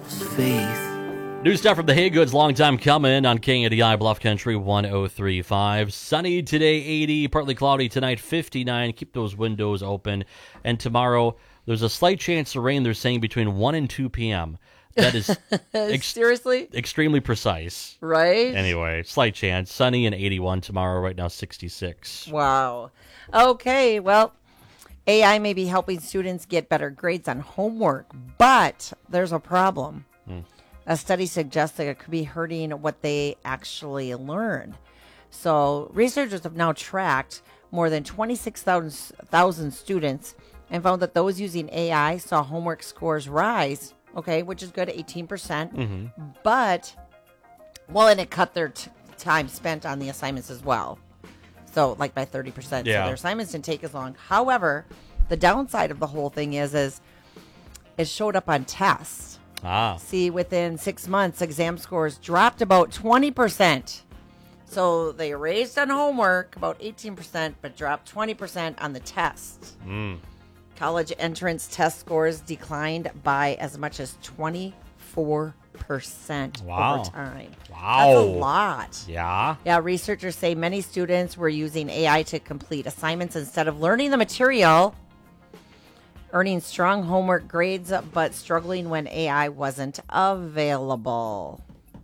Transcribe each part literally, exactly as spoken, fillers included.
faith. New stuff from the Haygoods, long time coming on K N D I Bluff Country one oh three point five. Sunny today, eighty, partly cloudy tonight, fifty-nine. Keep those windows open. And tomorrow, there's a slight chance of rain, they're saying between one and two p.m. That is ex- seriously extremely precise. Right? Anyway, slight chance. Sunny and eighty-one tomorrow, right now sixty-six. Wow. Okay, well, A I may be helping students get better grades on homework, but there's a problem. Hmm. A study suggests that it could be hurting what they actually learn. So researchers have now tracked more than twenty-six thousand students and found that those using A I saw homework scores rise, okay, which is good, eighteen percent. Mm-hmm. But, well, and it cut their t- time spent on the assignments as well. So, like by thirty percent. Yeah. So their assignments didn't take as long. However, the downside of the whole thing is, is it showed up on tests. Ah. See, within six months, exam scores dropped about twenty percent. So they raised on homework about eighteen percent, but dropped twenty percent on the tests. Mm. College entrance test scores declined by as much as twenty-four percent wow. over time. Wow. That's a lot. Yeah. Yeah, researchers say many students were using A I to complete assignments instead of learning the material, earning strong homework grades, but struggling when A I wasn't available.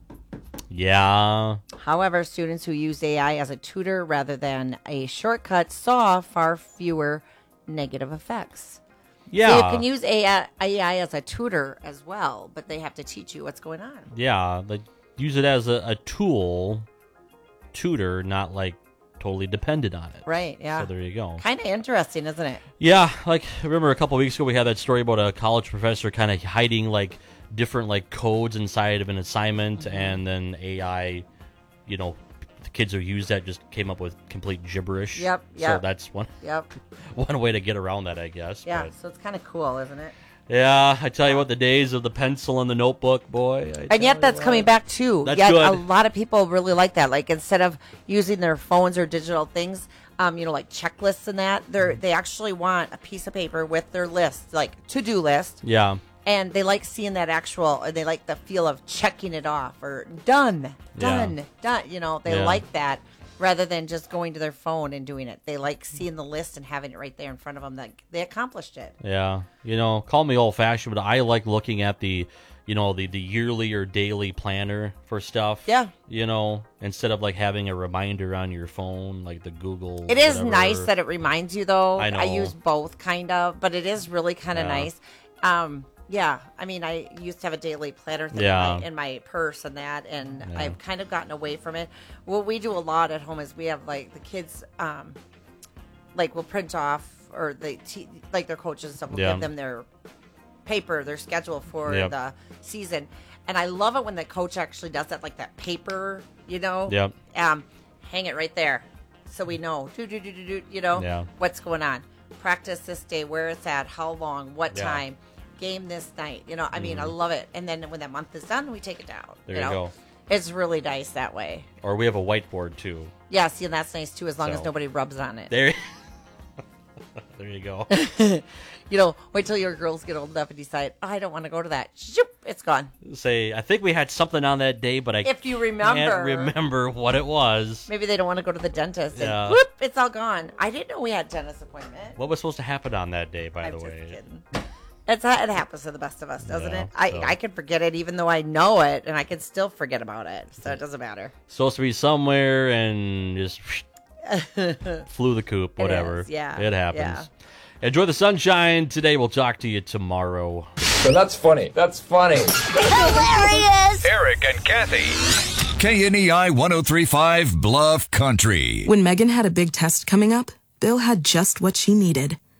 Yeah. However, students who used A I as a tutor rather than a shortcut saw far fewer negative effects. Yeah. So you can use A I, A I as a tutor as well, but they have to teach you what's going on. Yeah. Like, use it as a, a tool, tutor, not like totally dependent on it. Right, yeah. So there you go. Kind of interesting, isn't it? Yeah, like, remember a couple of weeks ago we had that story about a college professor kind of hiding, like, different, like, codes inside of an assignment, mm-hmm. and then A I, you know, the kids who used that just came up with complete gibberish. Yep, yep. So that's one, yep. one way to get around that, I guess. Yeah, but, so it's kind of cool, isn't it? yeah, I tell you what, the days of the pencil and the notebook, boy. I and yet that's what. coming back too. That's yet good. A lot of people really like that. Like instead of using their phones or digital things, um, you know, like checklists and that, they they actually want a piece of paper with their list, like to-do list. Yeah. And they like seeing that actual, and they like the feel of checking it off or done, done, Yeah. done. You know, they Yeah. like that rather than just going to their phone and doing it. They like seeing the list and having it right there in front of them. That they accomplished it. Yeah. You know, call me old-fashioned, but I like looking at the, you know, the, the yearly or daily planner for stuff. Yeah. You know, instead of, like, having a reminder on your phone, like the Google. It is whatever. nice that it reminds you, though. I know. I use both, kind of, but it is really kind of Yeah. nice. Um, yeah, I mean, I used to have a daily planner thing Yeah. in, my, in my purse and that, and Yeah. I've kind of gotten away from it. What we do a lot at home is we have, like, the kids, um, like, will print off, or they te- like their coaches and stuff will Yeah. give them their paper, their schedule for Yep. the season. And I love it when the coach actually does that, like that paper, you know? Yep. Um, hang it right there so we know, do, do, do, do, do, you know, Yeah. what's going on. Practice this day, where it's at, how long, what Yeah. time, game this night. You know, I mean, I love it. And then when that month is done, we take it down. There you you know? go. It's really nice that way. Or we have a whiteboard, too. Yeah, see, and that's nice, too, as long So. as nobody rubs on it. There There you go. You know, wait till your girls get old enough and decide, oh, I don't want to go to that. Shoop, it's gone. Say, I think we had something on that day, but I If you remember. can't remember what it was. Maybe they don't want to go to the dentist. And Yeah. whoop, it's all gone. I didn't know we had a dentist appointment. What was supposed to happen on that day, by I'm the just way? kidding. It's, it happens to the best of us, doesn't Yeah, it? I, so. I can forget it even though I know it, and I can still forget about it. So it doesn't matter. Supposed to be somewhere and just flew the coop, It whatever. is, yeah, It happens. yeah. Enjoy the sunshine today. We'll talk to you tomorrow. So that's funny. That's funny. Hilarious! Eric and Kathy. K N E I one oh three point five Bluff Country. When Megan had a big test coming up, Bill had just what she needed.